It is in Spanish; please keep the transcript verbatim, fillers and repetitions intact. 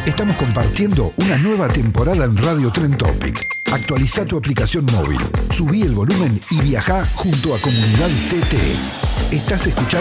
Estamos compartiendo una nueva temporada en Radio Tren Topic. Actualiza tu aplicación móvil, subí el volumen y viajá junto a Comunidad T T. Estás escuchando